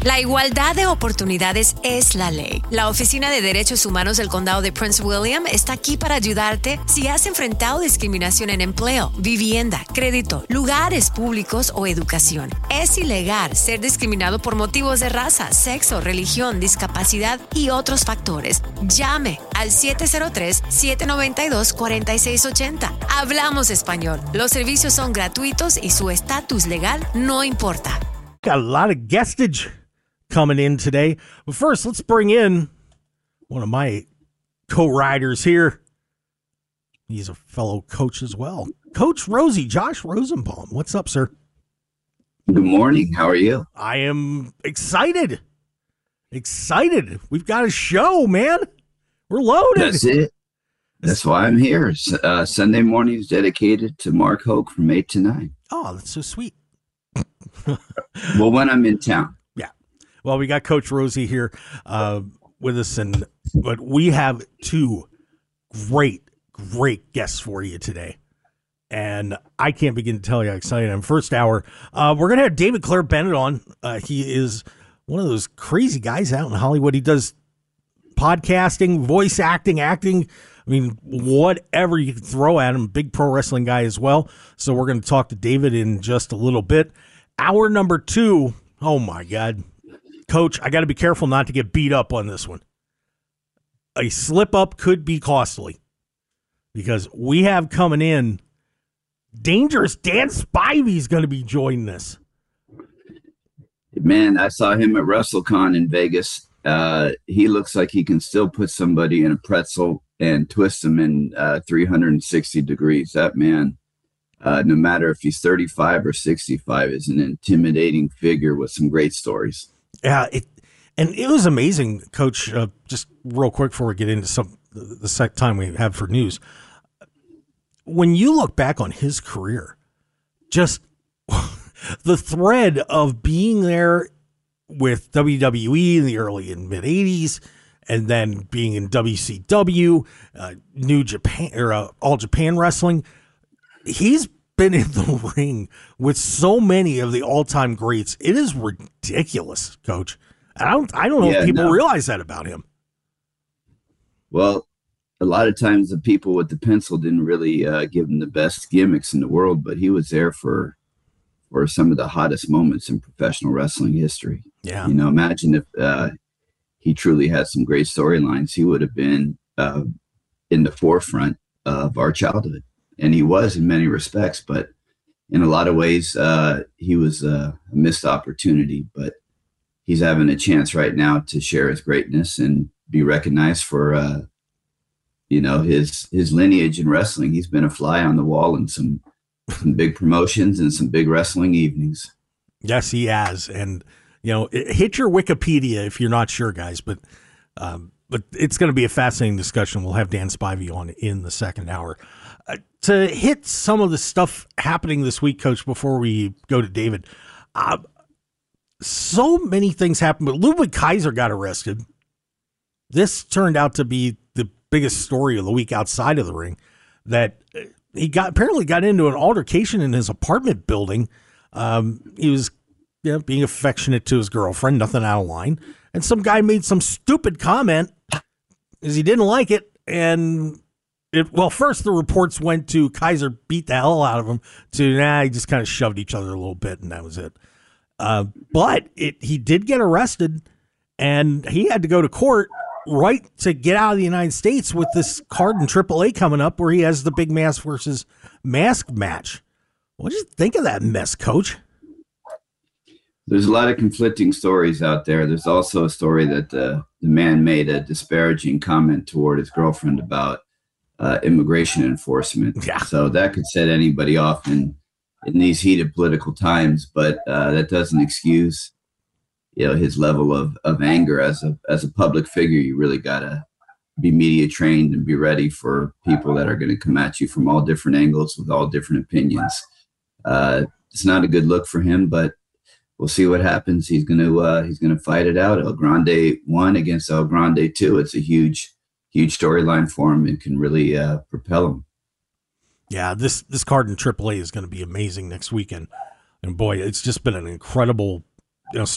La igualdad de oportunidades es la ley. La Oficina de Derechos Humanos del Condado de Prince William está aquí para ayudarte si has enfrentado discriminación en empleo, vivienda, crédito, lugares públicos o educación. Es ilegal ser discriminado por motivos de raza, sexo, religión, discapacidad y otros factores. Llame al 703-792-4680. Hablamos español. Los servicios son gratuitos y su estatus legal no importa. Got a lot of guestage coming in today. But first, let's bring in one of my co-riders here. He's a fellow coach as well. Coach Rosie, Josh Rosenbaum. What's up, sir? Good morning. How are you? I am excited. Excited. We've got a show, man. We're loaded. That's it. That's why I'm here. Sunday mornings dedicated to Mark Hoke from 8 to 9. Oh, that's so sweet. Well, when I'm in town. Yeah. Well, we got Coach Rosie here with us, but we have two great guests for you today. And I can't begin to tell you how excited I am. First hour, we're going to have David Claire Bennett on. He is one of those crazy guys out in Hollywood. He does podcasting, voice acting. I mean, whatever you can throw at him. Big pro wrestling guy as well. So we're going to talk to David in just a little bit. Hour number 2. Oh, my God. Coach, I got to be careful not to get beat up on this one. A slip-up could be costly because we have coming in Dangerous Dan Spivey's going to be joining us. Man, I saw him at WrestleCon in Vegas. He looks like he can still put somebody in a pretzel and twist them in 360 degrees. That man, no matter if he's 35 or 65, is an intimidating figure with some great stories. Yeah, it was amazing, Coach. Just real quick before we get into the second time we have for news. When you look back on his career, just the thread of being there with WWE in the early and mid 80s, and then being in WCW, New Japan, or All Japan Wrestling, he's been in the ring with so many of the all-time greats. It is ridiculous, Coach. I don't know if people realize that about him. Well, a lot of times the people with the pencil didn't really give him the best gimmicks in the world, but he was there for some of the hottest moments in professional wrestling history. Yeah. You know, imagine if he truly had some great storylines. He would have been in the forefront of our childhood. And he was in many respects, but in a lot of ways, he was a missed opportunity. But he's having a chance right now to share his greatness and be recognized for, his lineage in wrestling. He's been a fly on the wall in some big promotions and some big wrestling evenings. Yes, he has. And, hit your Wikipedia if you're not sure, guys. But it's going to be a fascinating discussion. We'll have Dan Spivey on in the second hour. To hit some of the stuff happening this week, Coach, before we go to David, so many things happened, but Ludwig Kaiser got arrested. This turned out to be the biggest story of the week outside of the ring, that he apparently got into an altercation in his apartment building. He was being affectionate to his girlfriend, nothing out of line, and some guy made some stupid comment because he didn't like it, and first the reports went to Kaiser beat the hell out of him, to he just kind of shoved each other a little bit, and that was it. But he did get arrested, and he had to go to court to get out of the United States with this card in AAA coming up where he has the big mask versus mask match. What did you think of that mess, Coach? There's a lot of conflicting stories out there. There's also a story that the man made a disparaging comment toward his girlfriend about immigration enforcement. Yeah. So that could set anybody off in these heated political times, but that doesn't excuse, his level of anger as a public figure. You really gotta be media trained and be ready for people that are going to come at you from all different angles with all different opinions. It's not a good look for him, but we'll see what happens. He's gonna fight it out. El Grande 1 against El Grande 2. It's a huge storyline for him and can really propel him. Yeah, this card in AAA is going to be amazing next weekend. And boy, it's just been an incredible